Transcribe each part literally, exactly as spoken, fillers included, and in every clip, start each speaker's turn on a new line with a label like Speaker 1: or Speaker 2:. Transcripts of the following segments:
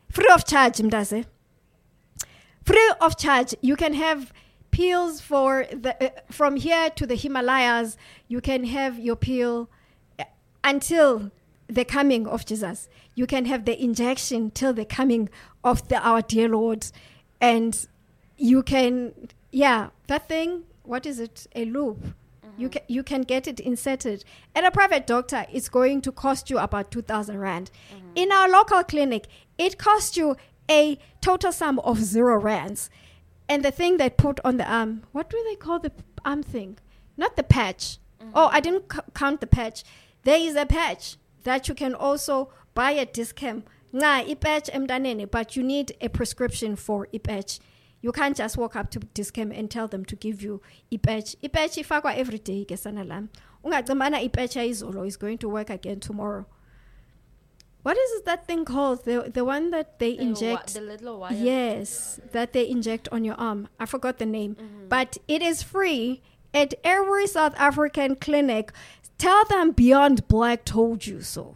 Speaker 1: free of charge, mdaze. Free of charge. You can have pills for the uh, from here to the Himalayas. You can have your pill uh, until the coming of Jesus. You can have the injection till the coming of the our dear Lord, and you can yeah that thing. What is it? A loop. Mm-hmm. You can you can get it inserted at a private doctor. It's going to cost you about two thousand rand. Mm-hmm. In our local clinic, it costs you a total sum of zero rands. And the thing they put on the arm, what do they call the arm thing? Not the patch. Mm-hmm. Oh, I didn't c- count the patch. There is a patch that you can also buy at Discam. Nah, ipatch emdanene, but you need a prescription for ipatch. You can't just walk up to Discam and tell them to give you ipatch. Ipatch ifakwa every day ke sana lam. Ungacimana ipatch izolo is going to work again tomorrow. What is that thing called? The the one that they
Speaker 2: the
Speaker 1: inject.
Speaker 2: Wa- the little wire.
Speaker 1: Yes, that they inject on your arm. I forgot the name.
Speaker 2: Mm-hmm.
Speaker 1: But it is free at every South African clinic. Tell them Beyond Black told you so.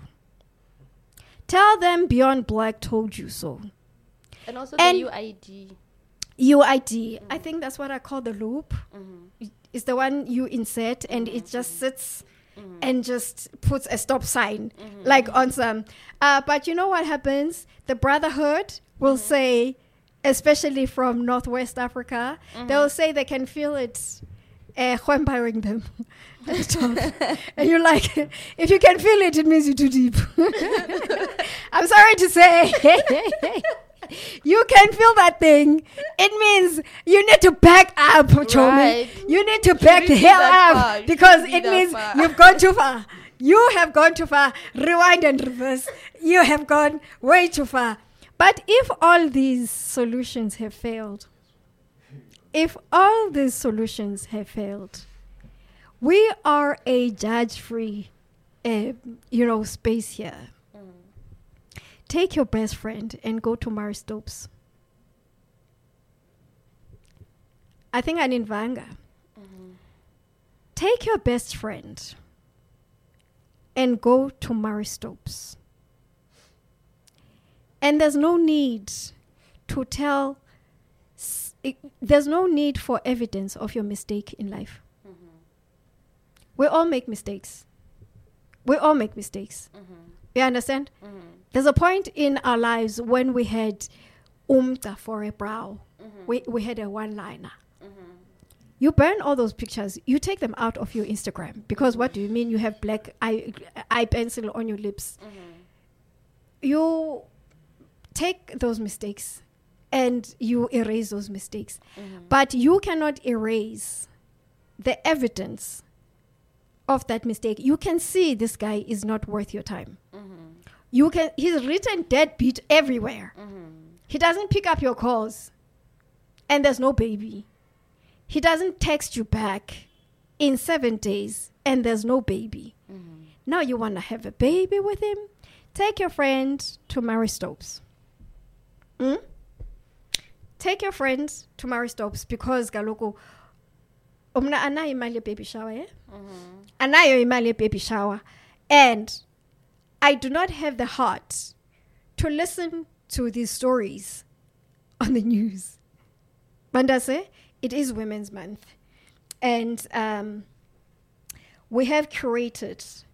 Speaker 1: Tell them Beyond Black told you so.
Speaker 2: And also
Speaker 1: and
Speaker 2: the U I D.
Speaker 1: U I D.
Speaker 2: Mm-hmm.
Speaker 1: I think that's what I call the loop.
Speaker 2: Mm-hmm.
Speaker 1: It's the one you insert and
Speaker 2: mm-hmm.
Speaker 1: it just sits
Speaker 2: mm-hmm.
Speaker 1: and just puts a stop sign
Speaker 2: mm-hmm.
Speaker 1: like on some. Uh, but you know what happens? The Brotherhood will
Speaker 2: mm-hmm.
Speaker 1: say, especially from Northwest Africa,
Speaker 2: mm-hmm.
Speaker 1: they'll say they can feel it uh, whimpering them. And you're like, if you can feel it, it means you're too deep. I'm sorry to say. You can feel that thing. It means you need to back up, Chomi.
Speaker 2: Right.
Speaker 1: You need to back the hell up
Speaker 2: far.
Speaker 1: because
Speaker 2: You
Speaker 1: it
Speaker 2: that
Speaker 1: means
Speaker 2: far.
Speaker 1: you've gone too far. You have gone too far. Rewind and reverse. You have gone way too far. But if all these solutions have failed, if all these solutions have failed, we are a judge-free, uh, you know, space here. Take your best friend and go to Marie Stopes. I think I'm in Vanga.
Speaker 2: Mm-hmm.
Speaker 1: Take your best friend and go to Marie Stopes. And there's no need to tell, s- it, there's no need for evidence of your mistake in life.
Speaker 2: Mm-hmm.
Speaker 1: We all make mistakes. We all make mistakes.
Speaker 2: Mm-hmm.
Speaker 1: You understand?
Speaker 2: Mm-hmm.
Speaker 1: There's a point in our lives when we had umta for a brow.
Speaker 2: Mm-hmm.
Speaker 1: We we had a one-liner.
Speaker 2: Mm-hmm.
Speaker 1: You burn all those pictures. You take them out of your Instagram because what do you mean you have black eye, eye pencil on your lips?
Speaker 2: Mm-hmm.
Speaker 1: You take those mistakes and you erase those mistakes.
Speaker 2: Mm-hmm.
Speaker 1: But you cannot erase the evidence of that mistake. You can see this guy is not worth your time.
Speaker 2: Mm-hmm.
Speaker 1: You can. He's written deadbeat everywhere.
Speaker 2: Mm-hmm.
Speaker 1: He doesn't pick up your calls. And there's no baby. He doesn't text you back in seven days. And there's no baby.
Speaker 2: Mm-hmm.
Speaker 1: Now you want to have a baby with him? Take your friend to Marie Stopes. Mm? Take your friend to Marie Stopes because Galoko umna anayo imali baby shower, eh?
Speaker 2: Mm-hmm.
Speaker 1: Anayo imali baby shower. And I do not have the heart to listen to these stories on the news. Bandase, it is Women's Month. And um, we have curated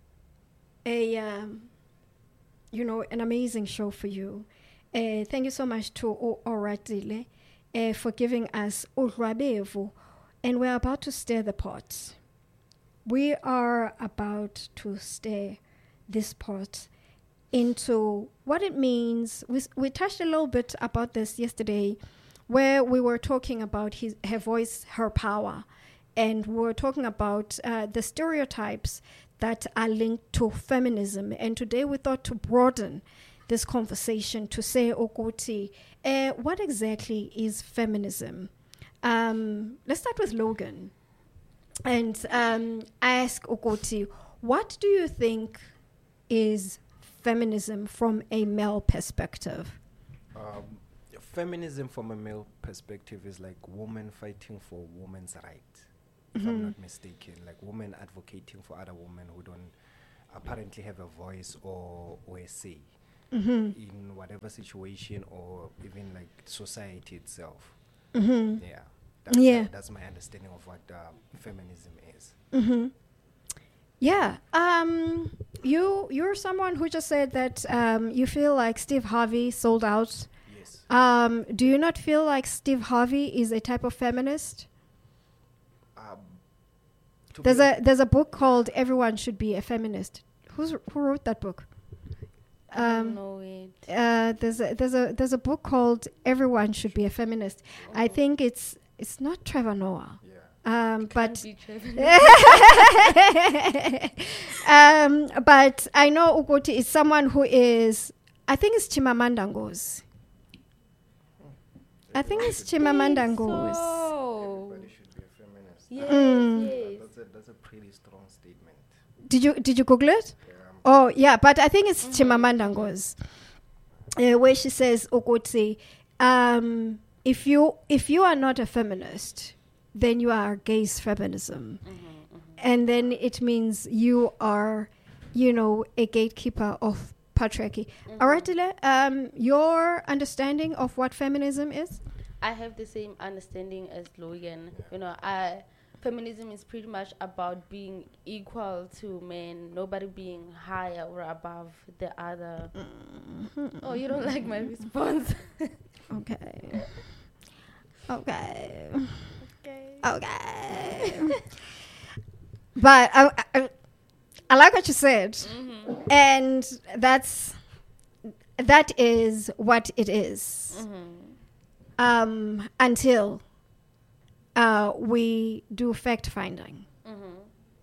Speaker 1: a, um, you know, an amazing show for you. Uh, thank you so much to Oratile uh, for giving us Urwabevu. And we're about to stir the pot. We are about to stir this pot into what it means. We, we touched a little bit about this yesterday where we were talking about his, her voice, her power. And we were talking about uh, the stereotypes that are linked to feminism. And today we thought to broaden this conversation to say, Okoti, uh, what exactly is feminism? Um, let's start with Logan. And um, ask Okoti, what do you think is feminism from a male perspective?
Speaker 3: Um, feminism from a male perspective is like women fighting for women's right, if
Speaker 1: Mm-hmm.
Speaker 3: I'm not mistaken. Like women advocating for other women who don't apparently have a voice or, or a say.
Speaker 1: Mm-hmm.
Speaker 3: in whatever situation or even like society itself.
Speaker 1: Mm-hmm.
Speaker 3: Yeah. That's,
Speaker 1: Yeah.
Speaker 3: that- that's my understanding of what uh, feminism is.
Speaker 1: Mm-hmm. Yeah. Um, you you're someone who just said that um, you feel like Steve Harvey sold out.
Speaker 3: Yes.
Speaker 1: Um, do you not feel like Steve Harvey is a type of feminist?
Speaker 3: Um, to
Speaker 1: There's
Speaker 3: be
Speaker 1: a there's a book called Everyone Should Be a Feminist. Who's who wrote that book?
Speaker 2: I don't
Speaker 1: Um,
Speaker 2: know it.
Speaker 1: Uh, there's a there's a there's a book called Everyone Should Be a Feminist. I
Speaker 2: Oh.
Speaker 1: think it's it's not Trevor Noah.
Speaker 3: yeah.
Speaker 1: Um,
Speaker 2: Can't
Speaker 1: but
Speaker 2: be Trevor.
Speaker 1: um, but I know Uguti is someone who is. I think it's Chimamanda Ngozi. I think it's Chimamanda Ngozi.
Speaker 2: So.
Speaker 3: Everybody should be a feminist.
Speaker 2: Yes,
Speaker 1: Mm.
Speaker 2: yes.
Speaker 3: That's a, that's a pretty strong statement.
Speaker 1: Did you did you Google it?
Speaker 3: Yeah.
Speaker 1: Oh yeah, but I think it's Chimamanda Ngozi, uh, where she says Uguti, um, if you if you are not a feminist, then you are against feminism. And then it means you are, you know, a gatekeeper of patriarchy. Aratile, um, your understanding of what feminism is?
Speaker 2: I have the same understanding as Logan. You know, I feminism is pretty much about being equal to men, nobody being higher or above the other. Oh, you don't like my response?
Speaker 1: Okay. Okay.
Speaker 2: Okay.
Speaker 1: Okay. But I, I, I like what you said,
Speaker 2: Mm-hmm.
Speaker 1: and that's that is what it is.
Speaker 2: Mm-hmm.
Speaker 1: Um, until uh, we do fact finding,
Speaker 2: Mm-hmm.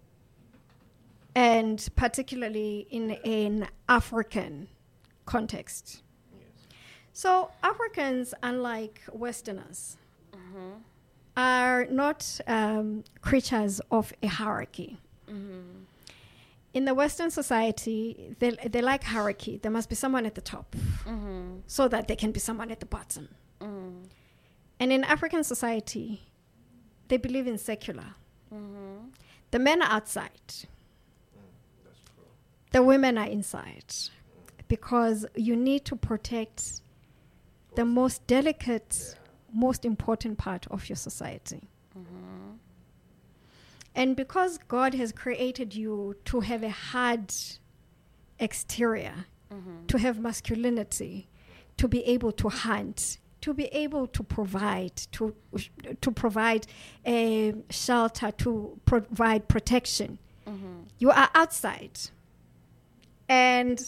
Speaker 1: and particularly in an African context.
Speaker 3: Yes.
Speaker 1: So Africans, unlike Westerners,
Speaker 2: Mm-hmm.
Speaker 1: are not um, creatures of a hierarchy.
Speaker 2: Mm-hmm.
Speaker 1: In the Western society, they, they like hierarchy. There must be someone at the top
Speaker 2: Mm-hmm.
Speaker 1: so that there can be someone at the bottom.
Speaker 2: Mm-hmm.
Speaker 1: And in African society, they believe in secular.
Speaker 2: Mm-hmm.
Speaker 1: The men are outside,
Speaker 3: That's true.
Speaker 1: the women are inside, because you need to protect the most delicate, most important part of your society.
Speaker 2: Mm-hmm.
Speaker 1: And because God has created you to have a hard exterior,
Speaker 2: Mm-hmm.
Speaker 1: to have masculinity, to be able to hunt, to be able to provide, to to provide a shelter, to provide protection.
Speaker 2: Mm-hmm.
Speaker 1: You are outside. And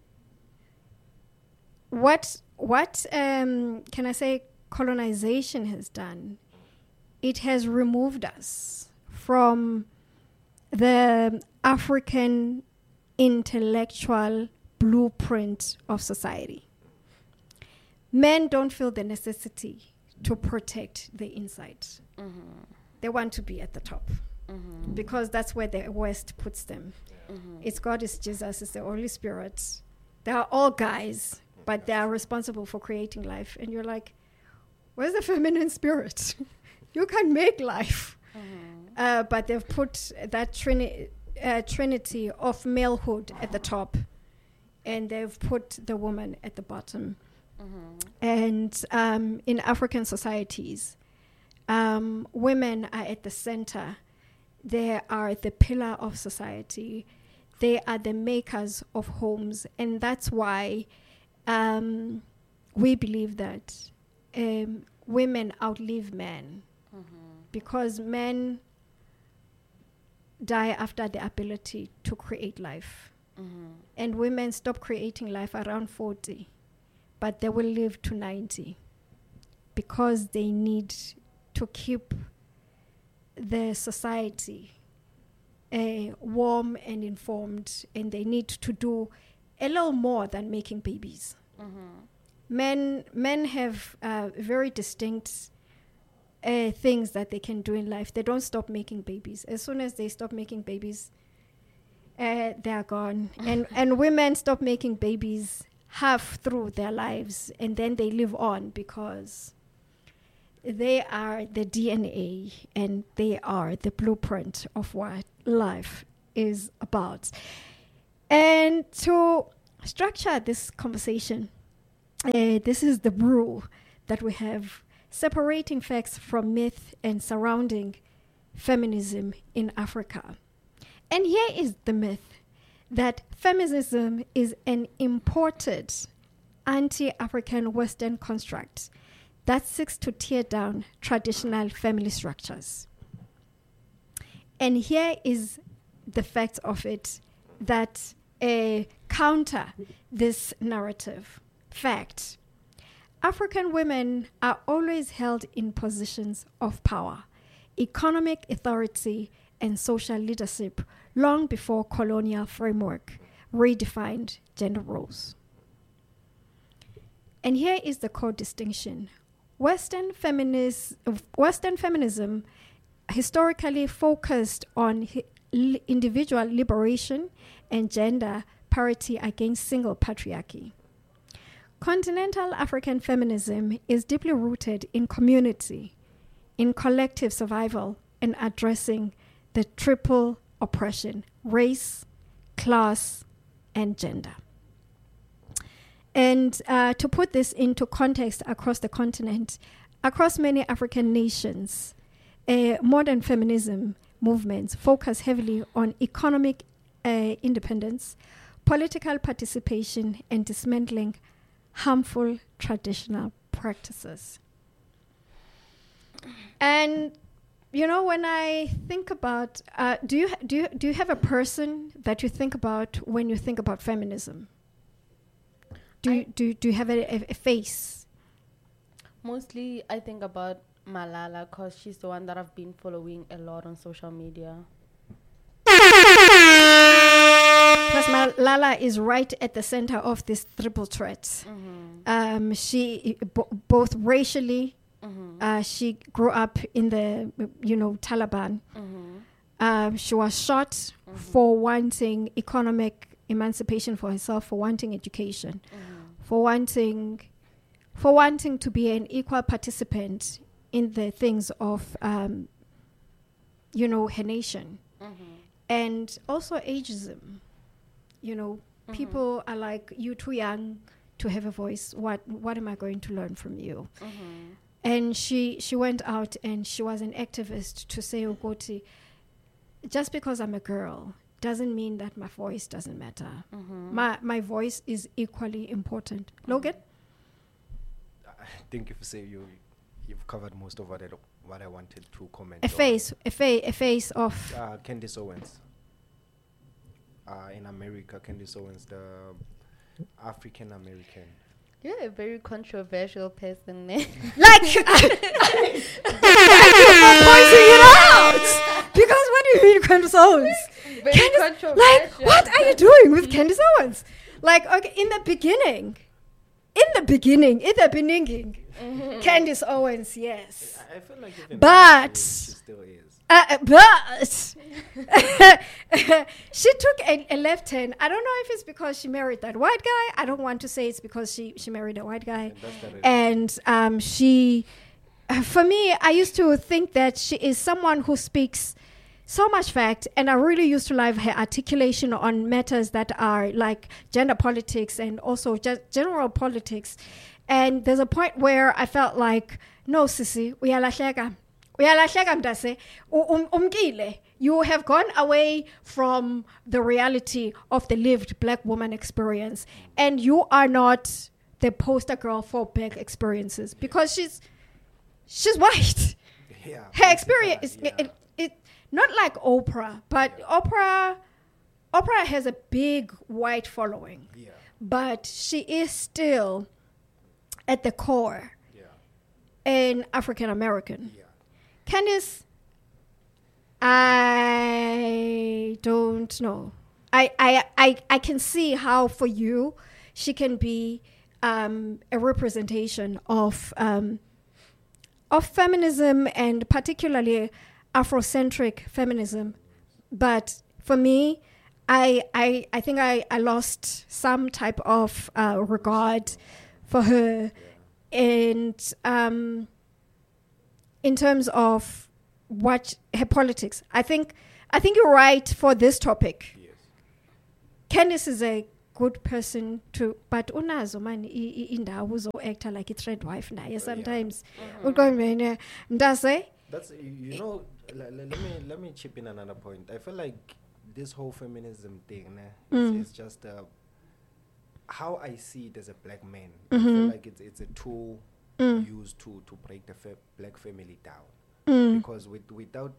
Speaker 1: what what um, can I say colonization has done? It has removed us from the African intellectual blueprint of society. Men don't feel the necessity to protect the inside.
Speaker 2: Mm-hmm.
Speaker 1: They want to be at the top
Speaker 2: Mm-hmm.
Speaker 1: because that's where the West puts them.
Speaker 2: Mm-hmm.
Speaker 1: It's God, it's Jesus, it's the Holy Spirit. They are all guys, but they are responsible for creating life. And you're like, where's the feminine spirit? You can make life.
Speaker 2: Mm-hmm.
Speaker 1: Uh, but they've put that trini- uh, trinity of malehood at the top, and they've put the woman at the bottom.
Speaker 2: Mm-hmm.
Speaker 1: And um, in African societies, um, women are at the center. They are the pillar of society. They are the makers of homes. And that's why um, we believe that um, women outlive men,
Speaker 2: Mm-hmm.
Speaker 1: because men die after the ability to create life.
Speaker 2: Mm-hmm.
Speaker 1: And women stop creating life around forty, but they will live to ninety because they need to keep the society uh, warm and informed, and they need to do a little more than making babies.
Speaker 2: Mm-hmm.
Speaker 1: Men, men have uh, very distinct uh, things that they can do in life. They don't stop making babies. As soon as they stop making babies, uh, they are gone. and and women stop making babies half through their lives, and then they live on because they are the D N A and they are the blueprint of what life is about. And to structure this conversation. Uh, this is the rule that we have, separating facts from myth and surrounding feminism in Africa. And here is the myth that feminism is an imported anti-African Western construct that seeks to tear down traditional family structures. And here is the fact of it that uh, counter this narrative. Fact: African women are always held in positions of power, economic authority, and social leadership long before colonial framework redefined gender roles. And here is the core distinction. Western, feminist, Western feminism historically focused on hi- li- individual liberation and gender parity against single patriarchy. Continental African feminism is deeply rooted in community, in collective survival, and addressing the triple oppression: race, class, and gender. And uh, to put this into context across the continent, across many African nations, uh, modern feminism movements focus heavily on economic uh, independence, political participation, and dismantling harmful traditional practices. And you know, when I think about, uh, do you do you do you have a person that you think about when you think about feminism? Do you, do do you have a, a, a face?
Speaker 2: Mostly, I think about Malala because she's the one that I've been following a lot on social media.
Speaker 1: Plus, Malala is right at the center of this triple threat.
Speaker 2: Mm-hmm.
Speaker 1: Um, she b- both racially,
Speaker 2: Mm-hmm.
Speaker 1: uh, she grew up in the you know Taliban.
Speaker 2: Mm-hmm.
Speaker 1: Um, she was shot
Speaker 2: Mm-hmm.
Speaker 1: for wanting economic emancipation for herself, for wanting education,
Speaker 2: Mm-hmm.
Speaker 1: for wanting, for wanting to be an equal participant in the things of, um, you know, her nation,
Speaker 2: Mm-hmm.
Speaker 1: and also ageism. You know,
Speaker 2: Mm-hmm.
Speaker 1: people are like, "You're too young to have a voice. What, what am I going to learn from you?"
Speaker 2: Mm-hmm.
Speaker 1: And she she went out and she was an activist to say, Ogoti, just because I'm a girl doesn't mean that my voice doesn't matter.
Speaker 2: Mm-hmm.
Speaker 1: My my voice is equally important. Logan?
Speaker 3: I think if you say you, you've covered most of what I, what I wanted to comment
Speaker 1: A
Speaker 3: on.
Speaker 1: face, a, fa- a face of...
Speaker 3: Uh, Candace Owens. Uh, in America, Candace Owens, the African American.
Speaker 2: You're a very controversial person.
Speaker 1: Like, thank you for pointing it out. Because what do you mean Candace Owens?
Speaker 2: Very
Speaker 1: Candace,
Speaker 2: controversial.
Speaker 1: like, what are you doing with Candace Owens? Like, okay, in the beginning, in the beginning, in the beginning,
Speaker 2: Mm-hmm.
Speaker 1: Candace Owens, yes.
Speaker 3: I feel like even
Speaker 1: But-
Speaker 3: now she, she still is.
Speaker 1: Uh, but she took a, a left turn. I don't know if it's because she married that white guy. I don't want to say it's because she, she married a white guy.
Speaker 3: And that's the reason.
Speaker 1: And um, she, uh, for me, I used to think that she is someone who speaks so much fact, and I really used to like her articulation on matters that are like gender politics and also just general politics. And there's a point where I felt like, no, sissy, uyalahleka. Uyalahleka mntase. U- um- umkile. You have gone away from the reality of the lived black woman experience, and you are not the poster girl for black experiences because she's she's white.
Speaker 3: Yeah,
Speaker 1: Her experience,
Speaker 3: yeah.
Speaker 1: it, it, it not like Oprah, but Oprah, Oprah has a big white following,
Speaker 3: Yeah,
Speaker 1: but she is still at the core
Speaker 3: yeah,
Speaker 1: an African American.
Speaker 3: yeah.
Speaker 1: Candace, I don't know. I, I, I, I can see how for you she can be um, a representation of um, of feminism and particularly Afrocentric feminism. But for me, I I, I think I, I lost some type of uh, regard for her, and um, in terms of what her politics. I think I think you're right for this topic.
Speaker 3: Yes.
Speaker 1: Candace is a good person to, but unazo man indawo zo actor like a thread wife naye sometimes uqomene ndase.
Speaker 3: That's you, you know. L- l- let me let me chip in another point. I feel like this whole feminism thing, né,
Speaker 1: Mm.
Speaker 3: is, is just uh, how I see it as a black man.
Speaker 1: Mhm.
Speaker 3: I feel like it's it's a tool
Speaker 1: Mm.
Speaker 3: used to to break the fa- black family down.
Speaker 1: Mm.
Speaker 3: Because with without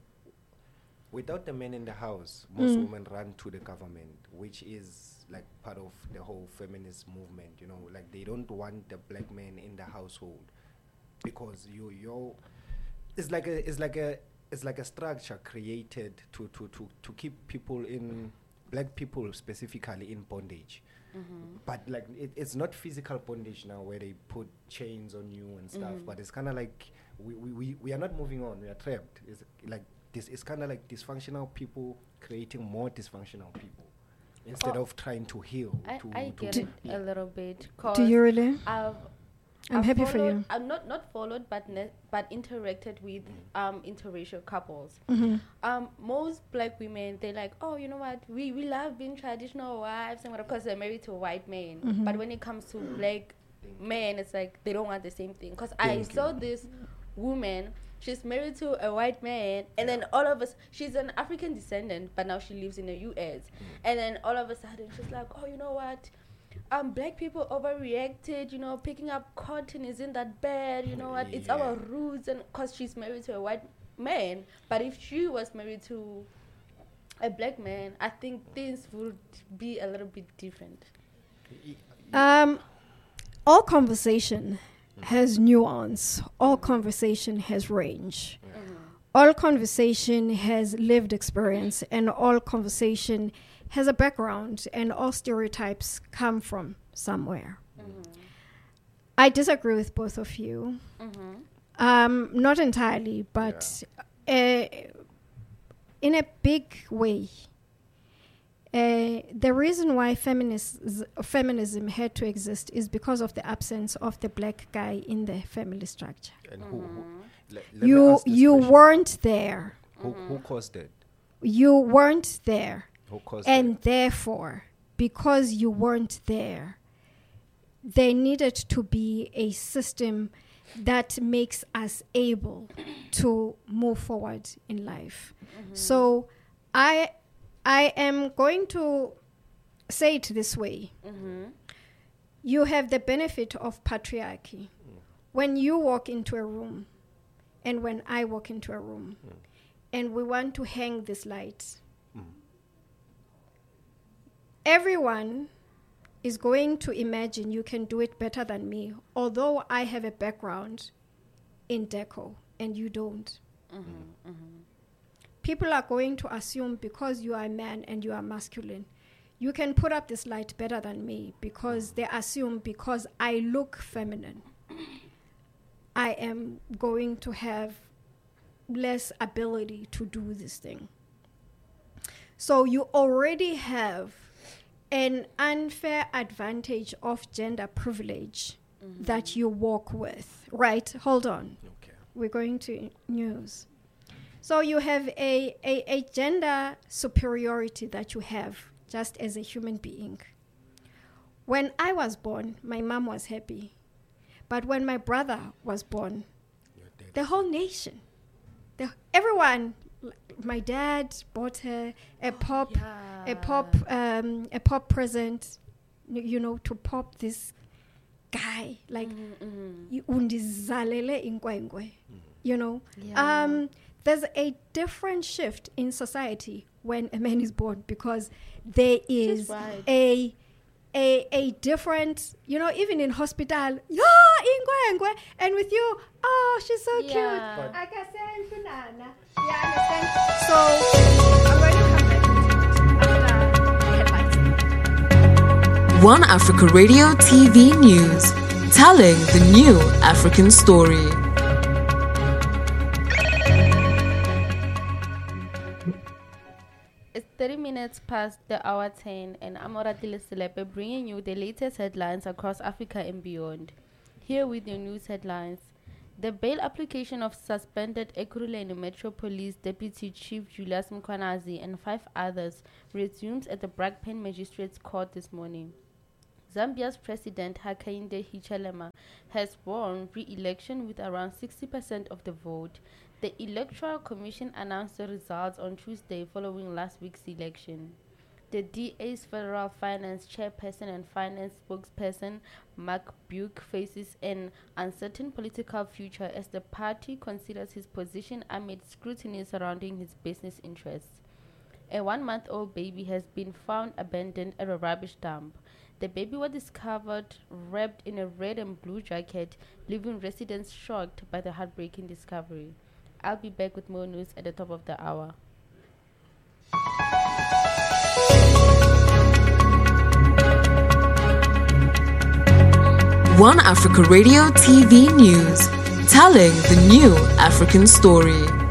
Speaker 3: without the men in the house, most
Speaker 1: Mm.
Speaker 3: women run to the government, which is like part of the whole feminist movement. You know, like they don't want the black man in the household because you you it's like a it's like a it's like a structure created to to to to keep people in black people specifically in bondage.
Speaker 2: Mm-hmm.
Speaker 3: But like it, it's not physical bondage now where they put chains on you and stuff,
Speaker 2: Mhm.
Speaker 3: but it's kind of like we, we, we, we are not moving on, we are trapped. It's like this it's kind of like dysfunctional people creating more dysfunctional people instead
Speaker 2: Oh,
Speaker 3: of trying to heal.
Speaker 2: I,
Speaker 3: to,
Speaker 2: I
Speaker 3: to
Speaker 2: get
Speaker 1: Do-
Speaker 2: it
Speaker 3: yeah.
Speaker 2: a little bit.
Speaker 1: Do
Speaker 2: 'Cause
Speaker 1: you really?
Speaker 2: I've
Speaker 1: I'm
Speaker 2: I've
Speaker 1: happy for
Speaker 2: followed-
Speaker 1: you.
Speaker 2: I'm not not followed, but ne- but interacted with um interracial couples.
Speaker 1: Mhm.
Speaker 2: Um, most black women, they're like, oh, you know what? We we love being traditional wives and what, because they're married to a white man.
Speaker 1: Mhm.
Speaker 2: But when it comes to black men, it's like they don't want the same thing. Because I
Speaker 3: Thank
Speaker 2: saw
Speaker 3: you.
Speaker 2: this woman. She's married to a white man, and then all of us, she's an African descendant, but now she lives in the U S. And then all of a sudden, she's like, oh, you know what? Um, black people overreacted, you know, picking up cotton isn't that bad, you know what? It's
Speaker 3: Yeah.
Speaker 2: our roots, and because she's married to a white man. But if she was married to a black man, I think things would be a little bit different.
Speaker 1: Um, all conversation has nuance. All conversation has range. All conversation has lived experience, and all conversation has a background, and all stereotypes come from somewhere. I disagree with both of you.
Speaker 2: Mm-hmm.
Speaker 1: Um, not entirely, but uh, in a big way. Uh, the reason why feminists, feminism had to exist is because of the absence of the black guy in the family structure.
Speaker 3: And who, who let, let me
Speaker 1: You
Speaker 3: ask this
Speaker 1: you
Speaker 3: question.
Speaker 1: weren't there.
Speaker 3: who, who caused it?
Speaker 1: You weren't there.
Speaker 3: Who caused
Speaker 1: And
Speaker 3: it?
Speaker 1: therefore, because you weren't there, there needed to be a system that makes us able to move forward in life. So I I am going to say it this way.
Speaker 2: Mm-hmm.
Speaker 1: You have the benefit of patriarchy. When you walk into a room and when I walk into a room and we want to hang this light,
Speaker 3: Mm.
Speaker 1: everyone is going to imagine you can do it better than me, although I have a background in deco and you don't. People are going to assume because you are a man and you are masculine, you can put up this light better than me, because they assume because I look feminine, I am going to have less ability to do this thing. So you already have an unfair advantage of gender privilege that you walk with. Right? Hold on.
Speaker 3: Okay.
Speaker 1: We're going to news. So you have a, a, a gender superiority that you have just as a human being. When I was born, my mom was happy. But when my brother was born,
Speaker 3: You're dead.
Speaker 1: the whole nation, the, everyone, l- my dad bought her a pop, a pop, um, a pop present, y- you know, to pop this guy, like,
Speaker 2: Mm-hmm.
Speaker 1: y- undizalele inkwenkwe, you know.
Speaker 2: Yeah.
Speaker 1: Um, there's a different shift in society when a man is born, because there is
Speaker 2: right.
Speaker 1: a a a different, you know, even in hospital, yeah, inkwenkwe, and with you, oh, she's so
Speaker 2: Yeah.
Speaker 1: cute. I can say banana. Yeah, understand. So I'm going to come back after headlights.
Speaker 4: One Africa Radio T V News, telling the new African story.
Speaker 2: It's thirty minutes past the hour ten, and I'm Oratile Selepe, bringing you the latest headlines across Africa and beyond. Here with your news headlines. The bail application of suspended Ekurhuleni Metro Police Deputy Chief Julius Mkhwanazi and five others resumes at the Brakpan Magistrates Court this morning. Zambia's President Hakainde Hichilema has won re-election with around sixty percent of the vote. The Electoral Commission announced the results on Tuesday following last week's election. The D A's Federal Finance Chairperson and Finance Spokesperson Mark Buke faces an uncertain political future as the party considers his position amid scrutiny surrounding his business interests. A one-month-old baby has been found abandoned at a rubbish dump. The baby was discovered wrapped in a red and blue jacket, leaving residents shocked by the heartbreaking discovery. I'll be back with more news at the top of the hour.
Speaker 4: One Africa Radio T V News, telling the new African story.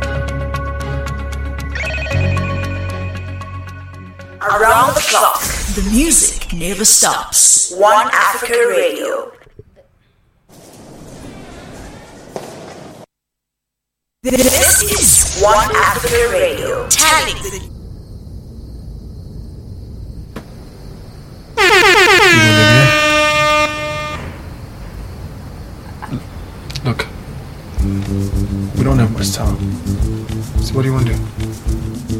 Speaker 5: Around the clock, the music never stops. One Africa Radio. This is One Africa Radio, telling the
Speaker 6: Look, we don't have much time. So what do you want to do?